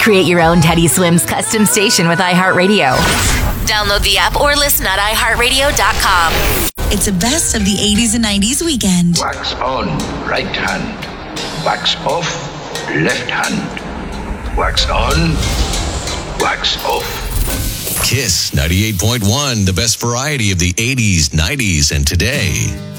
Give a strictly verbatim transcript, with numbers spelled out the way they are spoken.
Create your own Teddy Swims custom station with iHeartRadio. Download the app or listen at i heart radio dot com. It's a best of the eighties and nineties weekend. Wax on, right hand. Wax off, left hand. Wax on, wax off. Kiss ninety-eight point one, the best variety of the eighties, nineties, and today.